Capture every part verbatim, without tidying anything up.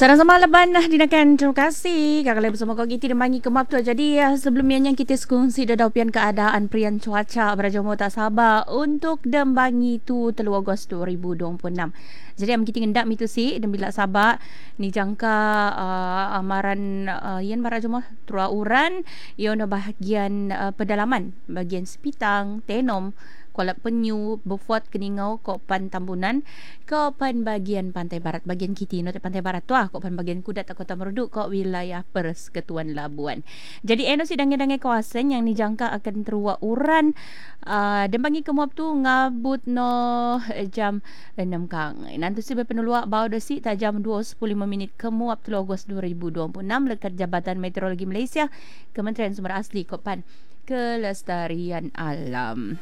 Sama-sama laban dinakan. Terima kasih kakak bersama kau kita demangi kemap tu. Jadi uh, sebelumnya yang kita sekongsi daupian keadaan perian cuaca berajomo tak sabar untuk dembangi tu tiga Ogos dua ribu dua puluh enam. Jadi am kita ngendak mitu si dan bila sabar ni jangka uh, amaran uh, yen barajomo tura uran iona bahagian uh, pedalaman bahagian Sepitang, Tenom, Kuala Penyu, Beaufort, Keningau, Kopan Tambunan, Kopan bagian pantai barat bagian Kiti, no pantai barat tu ah, Kopan bagian Kudat, Kota Meruduk, Kok wilayah Persekutuan Labuan. Jadi eno si dangai-dangai kawasan yang dijangka akan teruak uran uh, dan bagi kemuap tu ngabut no jam enam kang. Nanti si berpeneluak bau desi tak jam dua sepuluh lima minit kemuap tiga Ogos dua ribu dua puluh enam lekat Jabatan Meteorologi Malaysia, Kementerian Sumber Asli Kopan Kelestarian Alam.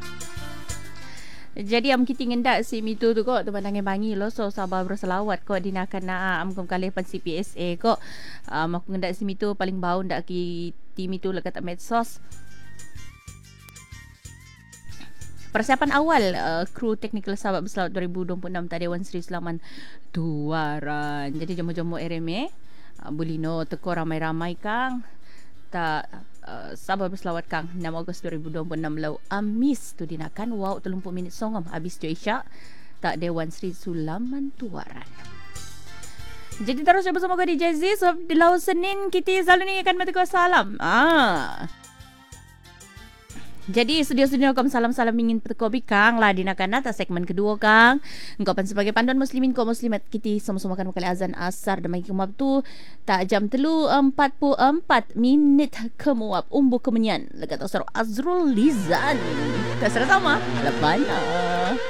Jadi am kita ngendak si mitu tu kok teman-teman bangi lo so sabar berselawat kok dinakan na am kum kali pan C P S A kok um, aku ngendak si mitu paling bau ndak ki tim itu lekat medsos. Persiapan awal uh, kru teknikal sahabat berselawat dua ribu dua puluh enam tak Dewan Seri Selaman Tuaran. Jadi jomo-jomo R M A uh, bulino teko ramai-ramai kang tak uh, sabar berselawat kang enam Ogos dua ribu dua puluh enam lau amis tu dinakan wow tiga puluh minit songom habis tu isyak tak Dewan Seri Sulaman Tuaran. Jadi terus bersama kau di Jazzy so di lau Senin kita selalu ni akan bertukar salam. Ah. Jadi studio-studio kom salam-salam ingin bertukar bikang lah dinakan atas segmen kedua kang. Engkau pan sebagai panduan muslimin kau muslimat kita sama-sama kan kali azan asar dan bagi kemuap tu tak jam telu empat puluh empat minit kemuap umbu kemenyan lekat Azrul Lizan. Tak sama lepas